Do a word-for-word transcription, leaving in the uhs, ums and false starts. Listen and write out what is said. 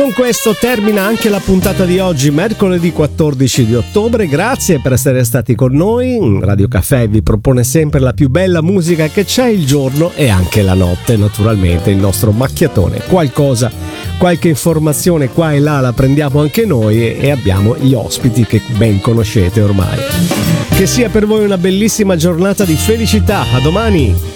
Con questo termina anche la puntata di oggi, mercoledì quattordici di ottobre. Grazie per essere stati con noi. Radio Caffè vi propone sempre la più bella musica che c'è il giorno e anche la notte, naturalmente, il nostro macchiatone. Qualcosa, qualche informazione qua e là la prendiamo anche noi e abbiamo gli ospiti che ben conoscete ormai. Che sia per voi una bellissima giornata di felicità. A domani!